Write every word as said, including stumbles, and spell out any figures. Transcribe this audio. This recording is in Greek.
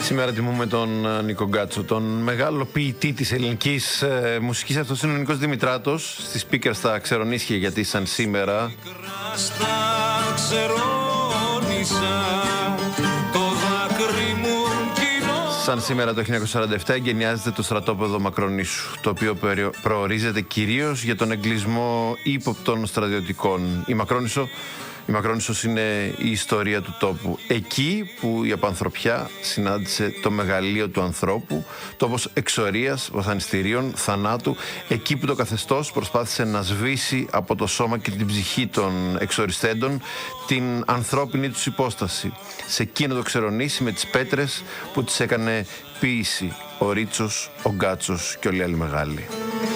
Σήμερα τιμούμε τον Νίκο Γκάτσο, τον μεγάλο ποιητή της ελληνικής ε, μουσικής. Αυτός είναι ο Νίκος Δημητράτος. Στη speaker στα Ξερονίσια, γιατί σαν σήμερα Σαν σήμερα το χίλια εννιακόσια σαράντα επτά εγκαινιάζεται το στρατόπεδο Μακρονήσου, το οποίο προορίζεται κυρίως για τον εγκλισμό ύποπτων στρατιωτικών. Η Μακρόνησο Η Μακρόνισσος είναι η ιστορία του τόπου. Εκεί που η απανθρωπιά συνάντησε το μεγαλείο του ανθρώπου, τόπος εξορίας, βασανιστήριων, θανάτου, εκεί που το καθεστώς προσπάθησε να σβήσει από το σώμα και την ψυχή των εξοριστέντων την ανθρώπινη τους υπόσταση. Σε εκείνο το Ξερονήσι με τις πέτρες που τις έκανε ποίηση ο Ρίτσος, ο Γκάτσος και όλοι οι άλλοι μεγάλοι.